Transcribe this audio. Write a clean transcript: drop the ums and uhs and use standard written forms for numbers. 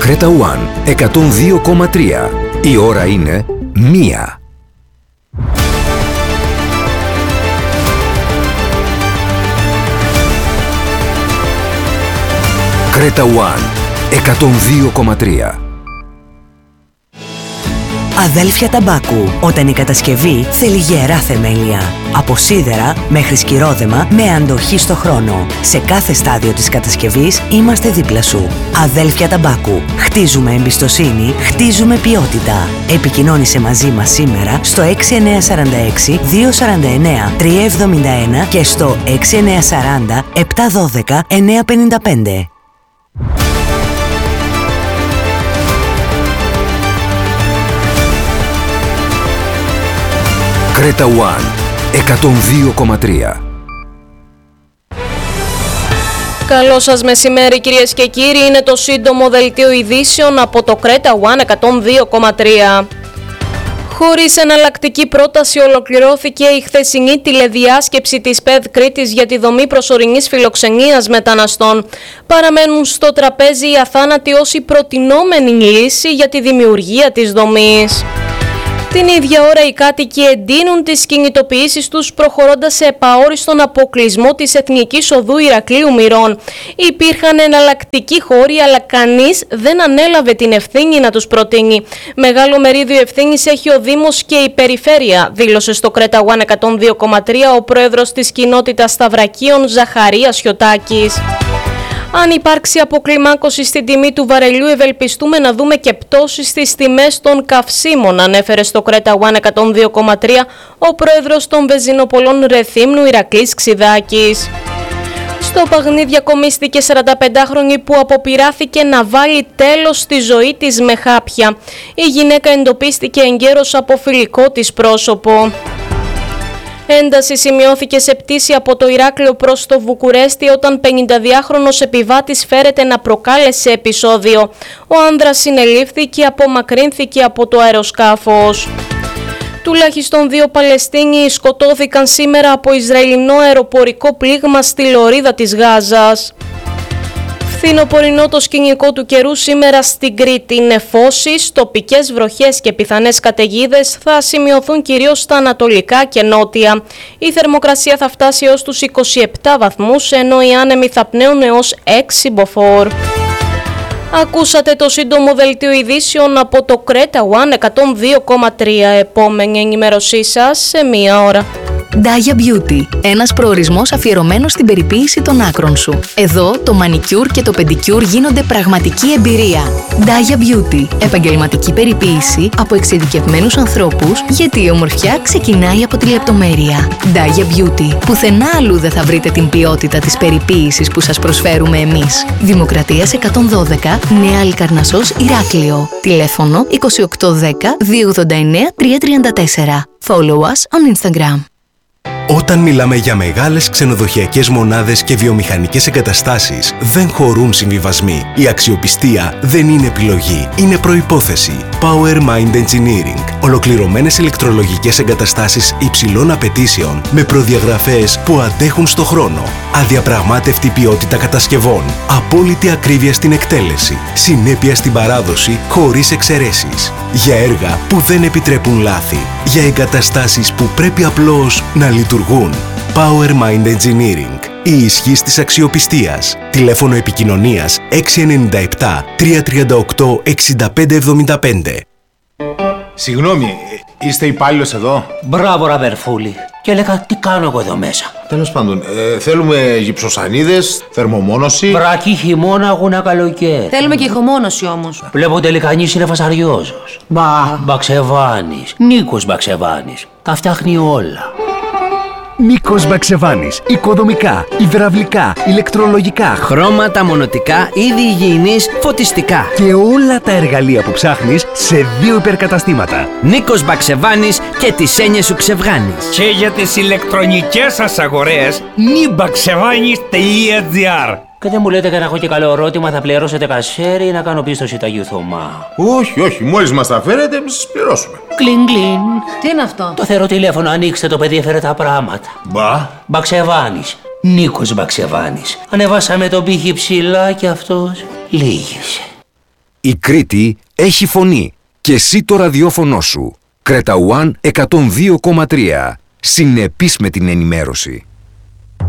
Κρέτα One 102,3. Η ώρα είναι 1. Κρέτα One 102,3. Αδέλφια Ταμπάκου. Όταν η κατασκευή θέλει γερά θεμέλια. Από σίδερα μέχρι σκυρόδεμα με αντοχή στο χρόνο. Σε κάθε στάδιο της κατασκευής είμαστε δίπλα σου. Αδέλφια Ταμπάκου. Χτίζουμε εμπιστοσύνη, χτίζουμε ποιότητα. Επικοινώνησε μαζί μας σήμερα στο 6946 249 371 και στο 6940 712 955. Κρέτα One 102,3. Καλό σας μεσημέρι κυρίες και κύριοι, είναι το σύντομο δελτίο ειδήσεων από το Κρέτα One 102,3. Χωρίς εναλλακτική πρόταση ολοκληρώθηκε η χθεσινή τηλεδιάσκεψη της ΠΕΔ Κρήτης για τη δομή προσωρινής φιλοξενίας μεταναστών. Παραμένουν στο τραπέζι οι αθάνατοι ως η προτινόμενη λύση για τη δημιουργία της δομής. Την ίδια ώρα οι κάτοικοι εντείνουν τις κινητοποιήσεις τους προχωρώντας σε επαόριστον αποκλεισμό της Εθνικής Οδού Ηρακλείου Μυρών. Υπήρχαν εναλλακτικοί χώροι, αλλά κανείς δεν ανέλαβε την ευθύνη να τους προτείνει. Μεγάλο μερίδιο ευθύνης έχει ο Δήμος και η Περιφέρεια, δήλωσε στο Κρέτα One 102,3 ο πρόεδρος της κοινότητας Σταυρακίων Ζαχαρίας Χιωτάκης. Αν υπάρξει αποκλιμάκωση στην τιμή του βαρελιού, ευελπιστούμε να δούμε και πτώσεις στις τιμές των καυσίμων, ανέφερε στο Κρέτα One 102,3 ο πρόεδρος των βενζινοπολών Ρεθύμνου Ηρακλής Ξιδάκης. Στο Παγνί διακομίστηκε 45χρονη που αποπειράθηκε να βάλει τέλος στη ζωή της με χάπια. Η γυναίκα εντοπίστηκε εγκαίρως από φιλικό της πρόσωπο. Ένταση σημειώθηκε σε πτήση από το Ηράκλειο προς το Βουκουρέστι όταν 52χρονος επιβάτης φέρεται να προκάλεσε επεισόδιο. Ο άνδρας συνελήφθη και απομακρύνθηκε από το αεροσκάφος. Τουλάχιστον 2 Παλαιστίνοι σκοτώθηκαν σήμερα από Ισραηλινό αεροπορικό πλήγμα στη λωρίδα της Γάζας. Φθινοπορεινό το σκηνικό του καιρού σήμερα στην Κρήτη. Νεφώσεις, τοπικές βροχές και πιθανές καταιγίδες θα σημειωθούν κυρίως στα ανατολικά και νότια. Η θερμοκρασία θα φτάσει έως τους 27 βαθμούς, ενώ οι άνεμοι θα πνέουν έως 6 μποφόρ. Ακούσατε το σύντομο δελτίο ειδήσεων από το Κρέτα One 102,3. Επόμενη ενημέρωσή σας σε 1 ώρα. Daya Beauty. Ένας προορισμός αφιερωμένος στην περιποίηση των άκρων σου. Εδώ το μανικιούρ και το πεντικιούρ γίνονται πραγματική εμπειρία. Daya Beauty. Επαγγελματική περιποίηση από εξειδικευμένους ανθρώπους, γιατί η ομορφιά ξεκινάει από τη λεπτομέρεια. Daya Beauty. Πουθενά αλλού δεν θα βρείτε την ποιότητα της περιποίησης που σας προσφέρουμε εμείς. Δημοκρατίας 112, Νέα Αλικαρνασσός, Ηράκλειο. Τηλέφωνο 2810 289 334. Follow us on Instagram. Όταν μιλάμε για μεγάλες ξενοδοχειακές μονάδες και βιομηχανικές εγκαταστάσεις, δεν χωρούν συμβιβασμοί. Η αξιοπιστία δεν είναι επιλογή, είναι προϋπόθεση. Power Mind Engineering. Ολοκληρωμένες ηλεκτρολογικές εγκαταστάσεις υψηλών απαιτήσεων με προδιαγραφές που αντέχουν στο χρόνο. Αδιαπραγμάτευτη ποιότητα κατασκευών. Απόλυτη ακρίβεια στην εκτέλεση. Συνέπεια στην παράδοση χωρίς εξαιρέσεις. Για έργα που δεν επιτρέπουν λάθη. Για εγκαταστάσεις που πρέπει απλώς να λειτουργούν. Power Mind Engineering. Η ισχύς της αξιοπιστίας. Τηλέφωνο επικοινωνίας 697 338 6575. Συγγνώμη, είστε υπάλληλος εδώ? Μπράβο, ραβερφούλη. Και έλεγα τι κάνω εγώ εδώ μέσα. Τέλος πάντων, θέλουμε γυψοσανίδες, θερμομόνωση. Βρακή χειμώνα, αγούνα καλοκαίρι. Θέλουμε και ηχομόνωση όμως. Βλέπω τελικανής είναι φασαριόζος. Μπαξεβάνης. Νίκος Μπαξεβάνης. Τα φτιάχνει όλα. Νίκος Μπαξεβάνης. Οικοδομικά, υδραυλικά, ηλεκτρολογικά, χρώματα, μονοτικά, είδη υγιεινής, φωτιστικά. Και όλα τα εργαλεία που ψάχνεις σε 2 υπερκαταστήματα. Νίκος Μπαξεβάνης και τις έννοιες σου ξεβγάνεις. Και για τις ηλεκτρονικές σας αγορές, nibaksevanis.gr. Και δεν μου λέτε και να έχω και καλό ερώτημα, θα πληρώσετε κασέρι ή να κάνω πίστοση Αγίου Θωμά? Όχι, μόλις μας τα φέρετε, σας πληρώσουμε. Κλιν κλιν. Τι είναι αυτό? Το θεωρώ τηλέφωνο, ανοίξτε το, παιδί έφερε τα πράγματα. Μπαξεβάνης. Νίκος Μπαξεβάνης. Ανεβάσαμε τον πύχη ψηλά και αυτός λύγησε. Η Κρήτη έχει φωνή και εσύ το ραδιόφωνο σου. Κρέτα One 102,3. Συνεπής με την ενημέρωση.